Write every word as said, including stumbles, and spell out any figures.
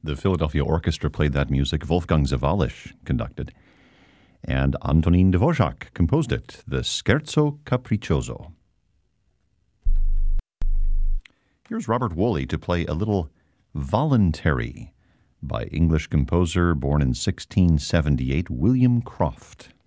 The Philadelphia Orchestra played that music. Wolfgang Sawallisch conducted. And Antonin Dvorak composed it, the Scherzo Capriccioso. Here's Robert Woolley to play a little Voluntary by English composer born in sixteen seventy-eight, William Croft.